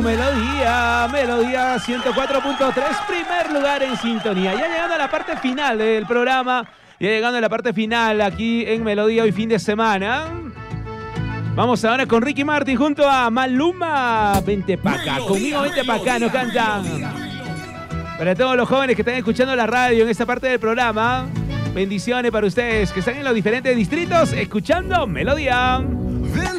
Melodía 104.3, primer lugar en sintonía. Ya llegando a la parte final del programa, ya llegando a la parte final aquí en Melodía hoy fin de semana. Vamos ahora con Ricky Martin junto a Maluma. Vente pa' acá, conmigo vente pa' acá, nos cantan. Para todos los jóvenes que están escuchando la radio en esta parte del programa, bendiciones para ustedes que están en los diferentes distritos escuchando Melodía.